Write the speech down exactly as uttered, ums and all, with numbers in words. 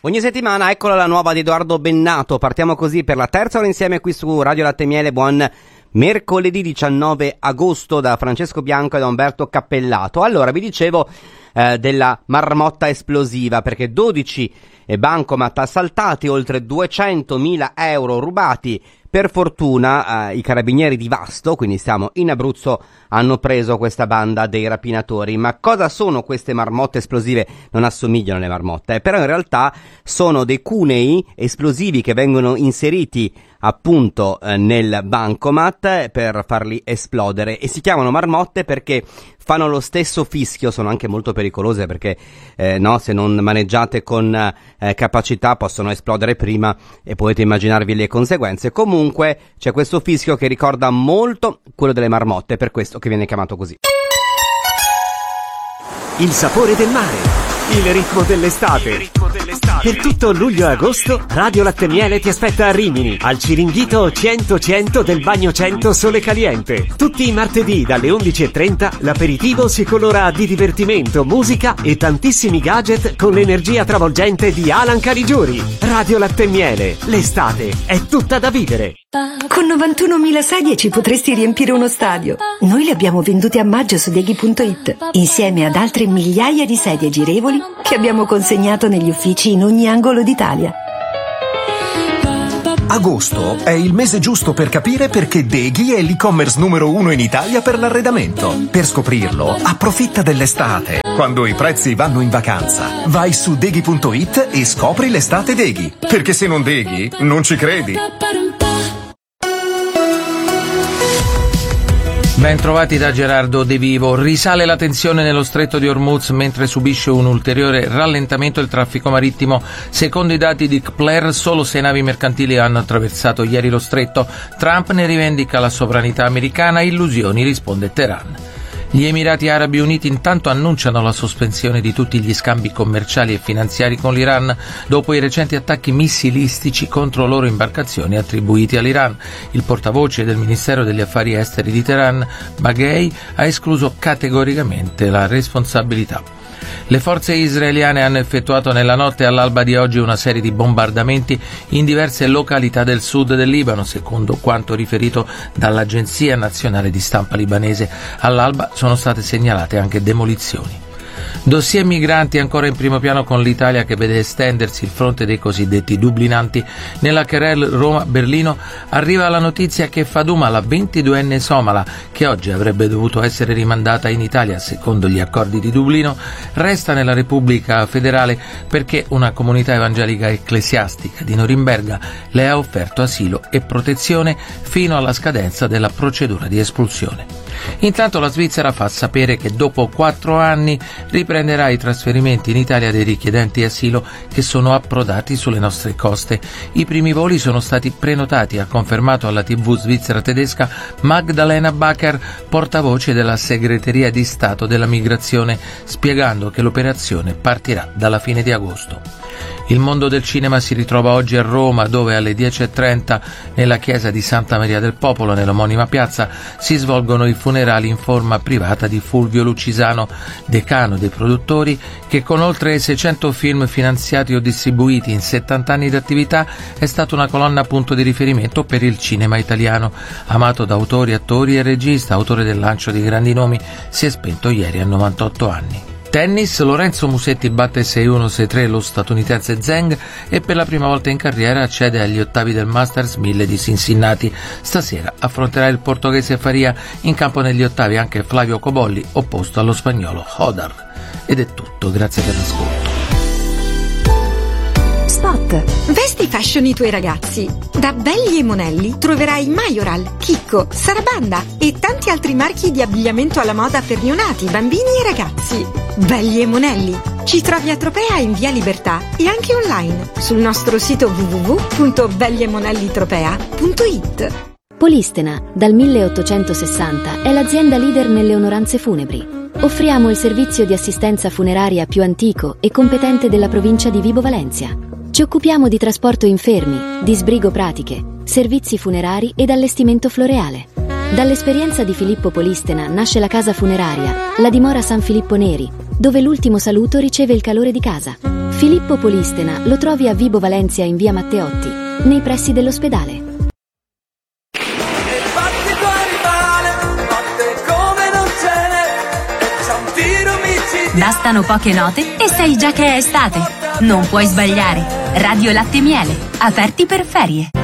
Ogni settimana eccola la nuova di Edoardo Bennato. Partiamo così per la terza ora insieme qui su Radio Latte e Miele. Buon mercoledì diciannove agosto da Francesco Bianco e da Umberto Cappellato. Allora, vi dicevo eh, della marmotta esplosiva, perché dodici bancomat assaltati, oltre duecentomila euro rubati. Per fortuna eh, i carabinieri di Vasto, quindi stiamo in Abruzzo, hanno preso questa banda dei rapinatori. Ma cosa sono queste marmotte esplosive? Non assomigliano alle marmotte, eh, però in realtà sono dei cunei esplosivi che vengono inseriti appunto eh, nel bancomat per farli esplodere, e si chiamano marmotte perché fanno lo stesso fischio. Sono anche molto pericolose perché eh, no, se non maneggiate con eh, capacità possono esplodere prima e potete immaginarvi le conseguenze. Comunque c'è questo fischio che ricorda molto quello delle marmotte, per questo che viene chiamato così. Il sapore del mare, il ritmo dell'estate. Il ritmo dell'estate. Per tutto luglio e agosto, Radio Latte e Miele ti aspetta a Rimini, al Ciringhito cento cento del Bagno cento Sole Caliente. Tutti i martedì dalle undici e trenta l'aperitivo si colora di divertimento, musica e tantissimi gadget con l'energia travolgente di Alan Caligiuri. Radio Latte e Miele, l'estate è tutta da vivere. Con novantunomila sedie ci potresti riempire uno stadio. Noi le abbiamo vendute a maggio su Deghi punto it, insieme ad altre migliaia di sedie girevoli che abbiamo consegnato negli uffici in ogni angolo d'Italia. Agosto è il mese giusto per capire perché Deghi è l'e-commerce numero uno in Italia per l'arredamento. Per scoprirlo, approfitta dell'estate, quando i prezzi vanno in vacanza. Vai su Deghi punto it e scopri l'estate Deghi, perché se non Deghi, non ci credi. Ben trovati da Gerardo De Vivo. Risale la tensione nello stretto di Hormuz mentre subisce un ulteriore rallentamento il traffico marittimo. Secondo i dati di Kpler, solo sei navi mercantili hanno attraversato ieri lo stretto. Trump ne rivendica la sovranità americana, illusioni, risponde Teheran. Gli Emirati Arabi Uniti intanto annunciano la sospensione di tutti gli scambi commerciali e finanziari con l'Iran dopo i recenti attacchi missilistici contro loro imbarcazioni attribuiti all'Iran. Il portavoce del Ministero degli Affari Esteri di Teheran, Baghei, ha escluso categoricamente la responsabilità. Le forze israeliane hanno effettuato nella notte all'alba di oggi una serie di bombardamenti in diverse località del sud del Libano, secondo quanto riferito dall'Agenzia Nazionale di Stampa libanese. All'alba sono state segnalate anche demolizioni. Dossier migranti ancora in primo piano con l'Italia che vede estendersi il fronte dei cosiddetti dublinanti. Nella querelle Roma-Berlino arriva la notizia che Faduma, la ventiduenne somala, che oggi avrebbe dovuto essere rimandata in Italia secondo gli accordi di Dublino, resta nella Repubblica federale perché una comunità evangelica ecclesiastica di Norimberga le ha offerto asilo e protezione fino alla scadenza della procedura di espulsione. Intanto la Svizzera fa sapere che dopo quattro anni riprenderà i trasferimenti in Italia dei richiedenti asilo che sono approdati sulle nostre coste. I primi voli sono stati prenotati, ha confermato alla tivù svizzera tedesca Magdalena Bacher, portavoce della segreteria di Stato della migrazione, spiegando che l'operazione partirà dalla fine di agosto. Il mondo del cinema si ritrova oggi a Roma, dove alle dieci e trenta nella chiesa di Santa Maria del Popolo, nell'omonima piazza, si svolgono i funerali in forma privata di Fulvio Lucisano, decano dei produttori, che con oltre seicento film finanziati o distribuiti in settanta anni di attività è stato una colonna punto di riferimento per il cinema italiano. Amato da autori, attori e regista, autore del lancio di grandi nomi, si è spento ieri a novantotto anni. Tennis, Lorenzo Musetti batte sei uno sei tre lo statunitense Zheng e per la prima volta in carriera accede agli ottavi del Masters mille di Cincinnati. Stasera affronterà il portoghese Faria, in campo negli ottavi anche Flavio Cobolli, opposto allo spagnolo Hodar. Ed è tutto, grazie per l'ascolto. Spot. Vesti fashion i tuoi ragazzi. Da Belli e Monelli troverai Majoral, Chicco, Sarabanda e tanti altri marchi di abbigliamento alla moda per neonati, bambini e ragazzi. Belli e Monelli. Ci trovi a Tropea in via Libertà e anche online sul nostro sito w w w punto belli e monelli tropea punto it. Polistena, dal milleottocentosessanta, è l'azienda leader nelle onoranze funebri. Offriamo il servizio di assistenza funeraria più antico e competente della provincia di Vibo Valentia. Ci occupiamo di trasporto infermi, di sbrigo pratiche, servizi funerari ed allestimento floreale. Dall'esperienza di Filippo Polistena nasce la casa funeraria, la dimora San Filippo Neri, dove l'ultimo saluto riceve il calore di casa. Filippo Polistena lo trovi a Vibo Valentia in via Matteotti, nei pressi dell'ospedale. Bastano poche note e sai già che è estate. Non puoi sbagliare. Radio Latte Miele, aperti per ferie.